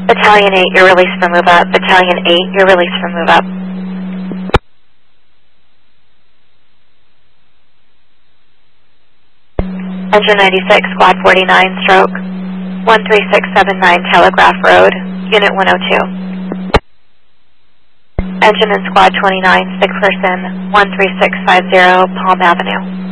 Battalion 8, you're released for move up. Battalion 8, you're released for move up. Engine 96, Squad 49, stroke 13679 Telegraph Road, Unit 102. Engine in Squad 29, 6 person, 13650 Palm Avenue.